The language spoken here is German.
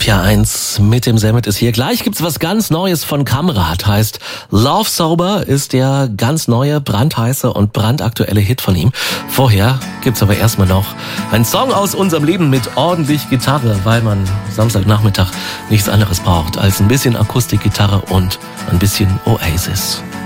RPR1 mit dem Semmet ist hier. Gleich gibt's was ganz Neues von Kamrat. Heißt Love Sober ist der ganz neue, brandheiße und brandaktuelle Hit von ihm. Vorher gibt's aber erstmal noch einen Song aus unserem Leben mit ordentlich Gitarre, weil man Samstagnachmittag nichts anderes braucht als ein bisschen Akustikgitarre und ein bisschen Oasis.